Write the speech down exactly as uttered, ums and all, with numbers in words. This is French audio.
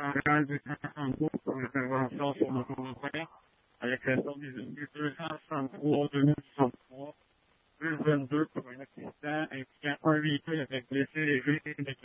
général de Saint-Sango pour l'intervention sur nos commentaires à la création du, du deux cent soixante-trois deux mille soixante-trois, plus vingt-deux pour un accident impliquant un véhicule avec blessés légers de